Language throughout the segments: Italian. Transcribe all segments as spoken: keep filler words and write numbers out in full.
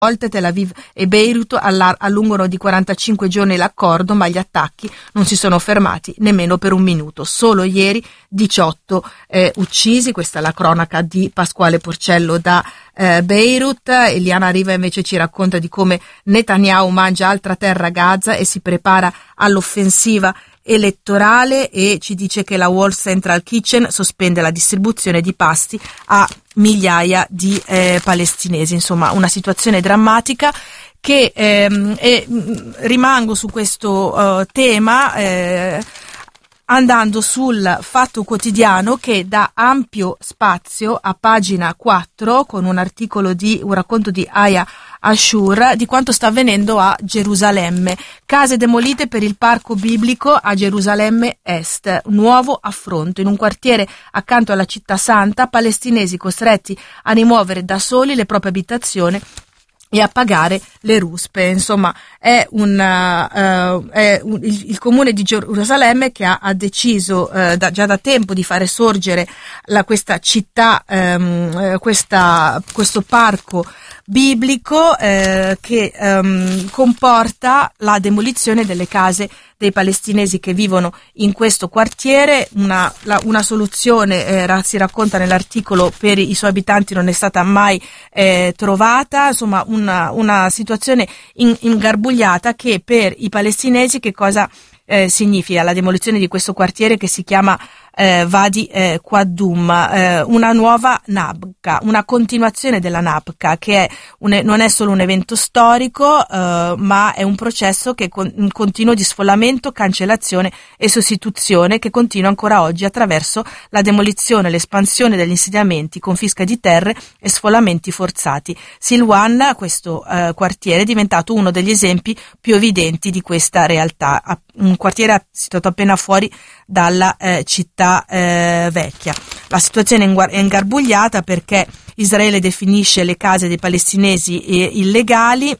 volte Tel Aviv e Beirut allungano di quarantacinque giorni l'accordo, ma gli attacchi non si sono fermati nemmeno per un minuto. Solo ieri diciotto eh, uccisi. Questa è la cronaca di Pasquale Porcello da eh, Beirut. Eliana Riva invece ci racconta di come Netanyahu mangia altra terra a Gaza e si prepara all'offensiva elettorale, e ci dice che la Wall Central Kitchen sospende la distribuzione di pasti a migliaia di eh, palestinesi. Insomma, una situazione drammatica che ehm, e, rimango su questo uh, tema eh, andando sul Fatto Quotidiano, che dà ampio spazio a pagina quattro con un articolo di un racconto di Aya Ashur di quanto sta avvenendo a Gerusalemme. Case demolite per il parco biblico a Gerusalemme Est, nuovo affronto. In un quartiere accanto alla città santa, palestinesi costretti a rimuovere da soli le proprie abitazioni e a pagare le ruspe. Insomma, è, un, uh, è un, il, il comune di Gerusalemme che ha, ha deciso uh, da, già da tempo di fare sorgere la, questa città, um, questa, questo parco biblico eh, che um, comporta la demolizione delle case dei palestinesi che vivono in questo quartiere. Una, la, una soluzione, eh, si racconta nell'articolo, per i suoi abitanti non è stata mai eh, trovata. Insomma, una, una situazione in, ingarbugliata che per i palestinesi che cosa eh, significa la demolizione di questo quartiere che si chiama Eh, Wadi eh, Qaddum, eh, una nuova Nabka, una continuazione della Nabka, che è un, non è solo un evento storico, eh, ma è un processo che con, un continuo di sfollamento, cancellazione e sostituzione che continua ancora oggi attraverso la demolizione, l'espansione degli insediamenti, confisca di terre e sfollamenti forzati. Silwan, questo eh, quartiere, è diventato uno degli esempi più evidenti di questa realtà, un quartiere situato appena fuori dalla eh, città eh, vecchia. La situazione è ingarbugliata perché Israele definisce le case dei palestinesi eh, illegali,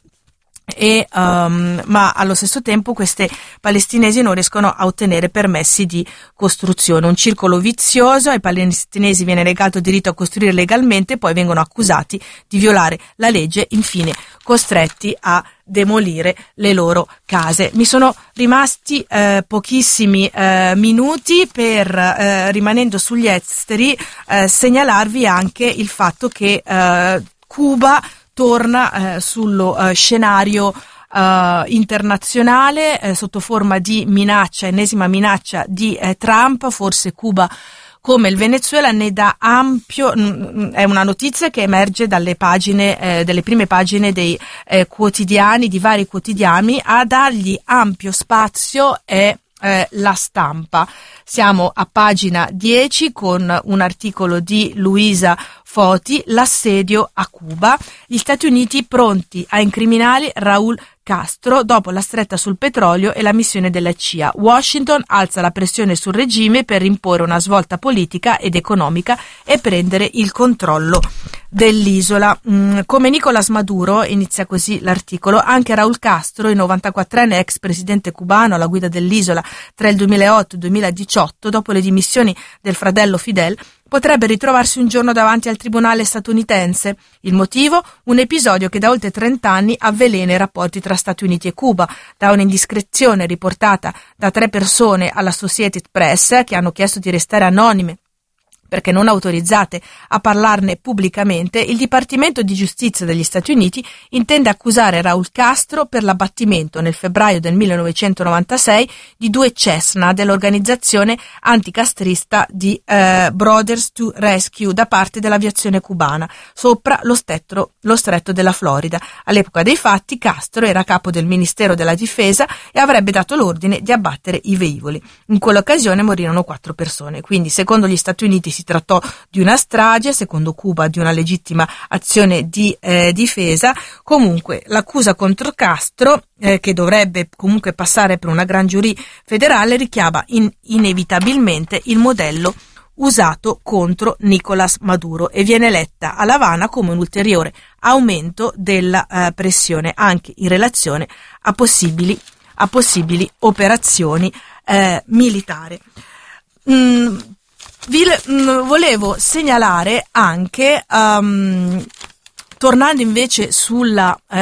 e um, ma allo stesso tempo queste palestinesi non riescono a ottenere permessi di costruzione. Un circolo vizioso: ai palestinesi viene negato il diritto a costruire legalmente, poi vengono accusati di violare la legge, infine costretti a demolire le loro case. Mi sono rimasti eh, pochissimi eh, minuti per, eh, rimanendo sugli esteri, eh, segnalarvi anche il fatto che eh, Cuba torna eh, sullo eh, scenario eh, internazionale eh, sotto forma di minaccia, ennesima minaccia di eh, Trump. Forse Cuba, come il Venezuela, ne dà ampio, mh, è una notizia che emerge dalle pagine, eh, delle prime pagine dei eh, quotidiani, di vari quotidiani. A dargli ampio spazio è Eh, La Stampa. Siamo a pagina dieci con un articolo di Luisa Foti, l'assedio a Cuba, gli Stati Uniti pronti a incriminare Raúl Castro dopo la stretta sul petrolio e la missione della C I A. Washington alza la pressione sul regime per imporre una svolta politica ed economica e prendere il controllo dell'isola. Mm, come Nicolás Maduro, inizia così l'articolo, anche Raúl Castro, il novantaquattrenne ex presidente cubano alla guida dell'isola tra il duemilaotto e il duemiladiciotto, dopo le dimissioni del fratello Fidel, potrebbe ritrovarsi un giorno davanti al tribunale statunitense. Il motivo? Un episodio che da oltre trenta anni avvelena i rapporti tra Stati Uniti e Cuba. Da un'indiscrezione riportata da tre persone all'Associated Press, che hanno chiesto di restare anonime perché non autorizzate a parlarne pubblicamente, il Dipartimento di Giustizia degli Stati Uniti intende accusare Raúl Castro per l'abbattimento nel febbraio del millenovecentonovantasei di due Cessna dell'organizzazione anticastrista di eh, Brothers to Rescue da parte dell'aviazione cubana sopra lo, stetro, lo stretto della Florida. All'epoca dei fatti Castro era capo del Ministero della Difesa e avrebbe dato l'ordine di abbattere i velivoli. In quell'occasione morirono quattro persone, quindi secondo gli Stati Uniti si trattò di una strage, secondo Cuba di una legittima azione di eh, difesa. Comunque l'accusa contro Castro, eh, che dovrebbe comunque passare per una gran giurì federale, richiama in, inevitabilmente il modello usato contro Nicolás Maduro e viene letta a L'Avana come un ulteriore aumento della eh, pressione anche in relazione a possibili, a possibili operazioni eh, militari. Mm, Vi mh, volevo segnalare anche um, tornando invece sulla